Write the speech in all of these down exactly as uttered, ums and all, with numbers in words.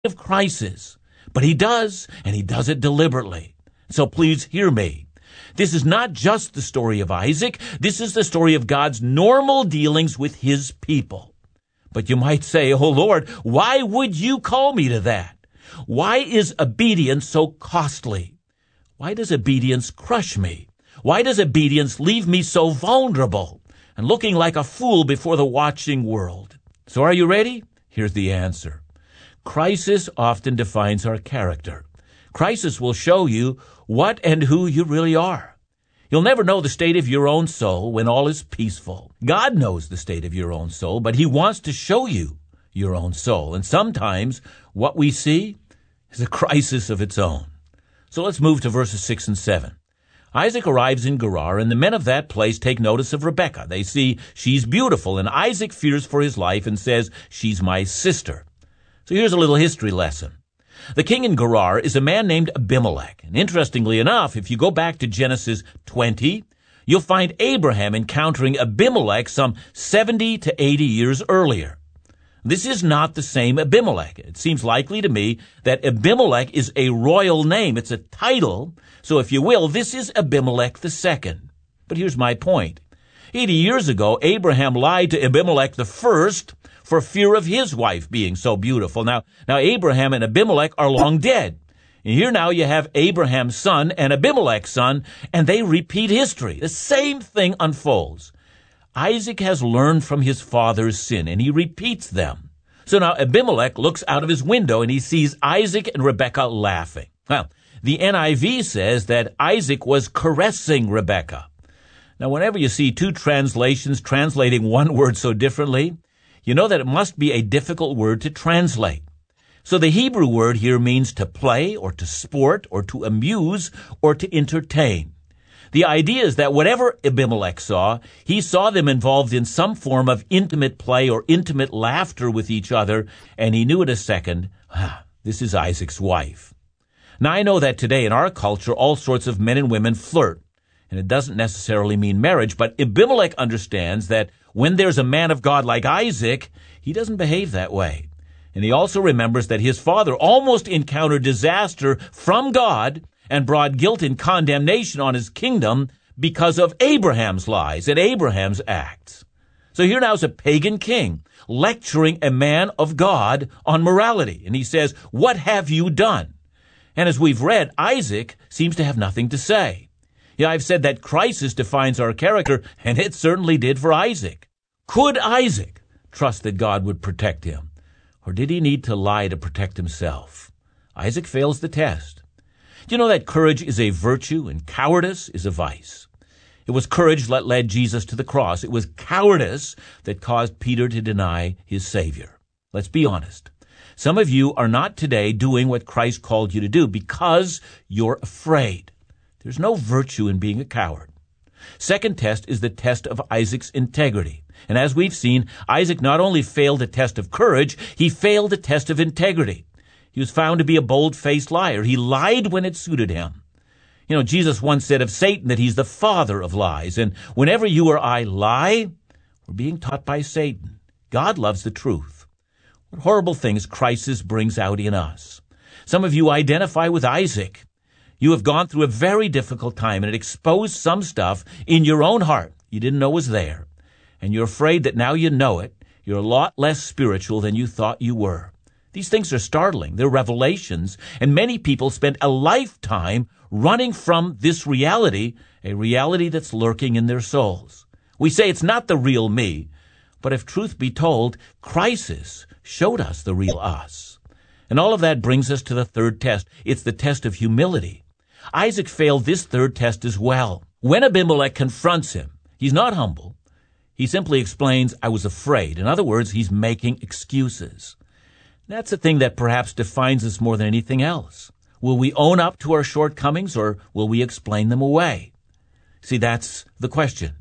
of crisis, but he does, and he does it deliberately. So please hear me. This is not just the story of Isaac. This is the story of God's normal dealings with his people. But you might say, oh Lord, why would you call me to that? Why is obedience so costly? Why does obedience crush me? Why does obedience leave me so vulnerable and looking like a fool before the watching world? So are you ready? Here's the answer. Crisis often defines our character. Crisis will show you what and who you really are. You'll never know the state of your own soul when all is peaceful. God knows the state of your own soul, but he wants to show you your own soul. And sometimes what we see is a crisis of its own. So let's move to verses six and seven. Isaac arrives in Gerar, and the men of that place take notice of Rebekah. They see she's beautiful, and Isaac fears for his life and says, she's my sister. So here's a little history lesson. The king in Gerar is a man named Abimelech. And interestingly enough, if you go back to Genesis twenty, you'll find Abraham encountering Abimelech some seventy to eighty years earlier. This is not the same Abimelech. It seems likely to me that Abimelech is a royal name. It's a title. So if you will, this is Abimelech the second. But here's my point. eighty years ago, Abraham lied to Abimelech the first for fear of his wife being so beautiful. Now, now Abraham and Abimelech are long dead. And here now you have Abraham's son and Abimelech's son, and they repeat history. The same thing unfolds. Isaac has learned from his father's sin, and he repeats them. So now Abimelech looks out of his window, and he sees Isaac and Rebekah laughing. Well, the N I V says that Isaac was caressing Rebekah. Now, whenever you see two translations translating one word so differently, you know that it must be a difficult word to translate. So the Hebrew word here means to play or to sport or to amuse or to entertain. The idea is that whatever Abimelech saw, he saw them involved in some form of intimate play or intimate laughter with each other, and he knew in a second, ah, this is Isaac's wife. Now I know that today in our culture all sorts of men and women flirt, and it doesn't necessarily mean marriage, but Abimelech understands that when there's a man of God like Isaac, he doesn't behave that way. And he also remembers that his father almost encountered disaster from God and brought guilt and condemnation on his kingdom because of Abraham's lies and Abraham's acts. So here now is a pagan king lecturing a man of God on morality. And he says, what have you done? And as we've read, Isaac seems to have nothing to say. Yeah, I've said that crisis defines our character, and it certainly did for Isaac. Could Isaac trust that God would protect him? Or did he need to lie to protect himself? Isaac fails the test. Do you know that courage is a virtue and cowardice is a vice? It was courage that led Jesus to the cross. It was cowardice that caused Peter to deny his Savior. Let's be honest. Some of you are not today doing what Christ called you to do because you're afraid. There's no virtue in being a coward. Second test is the test of Isaac's integrity. And as we've seen, Isaac not only failed the test of courage, he failed the test of integrity. He was found to be a bold-faced liar. He lied when it suited him. You know, Jesus once said of Satan that he's the father of lies. And whenever you or I lie, we're being taught by Satan. God loves the truth. What horrible things crisis brings out in us. Some of you identify with Isaac. You have gone through a very difficult time, and it exposed some stuff in your own heart you didn't know was there. And you're afraid that now you know it, you're a lot less spiritual than you thought you were. These things are startling. They're revelations, and many people spend a lifetime running from this reality, a reality that's lurking in their souls. We say it's not the real me, but if truth be told, crisis showed us the real us. And all of that brings us to the third test. It's the test of humility. Isaac failed this third test as well. When Abimelech confronts him, he's not humble. He simply explains, I was afraid. In other words, he's making excuses. That's the thing that perhaps defines us more than anything else. Will we own up to our shortcomings, or will we explain them away? See, that's the question.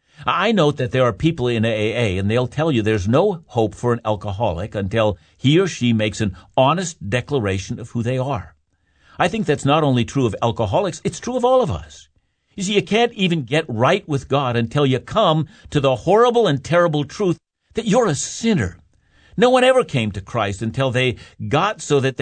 I note that there are people in A A, and they'll tell you there's no hope for an alcoholic until he or she makes an honest declaration of who they are. I think that's not only true of alcoholics, it's true of all of us. You see, you can't even get right with God until you come to the horrible and terrible truth that you're a sinner. No one ever came to Christ until they got so that they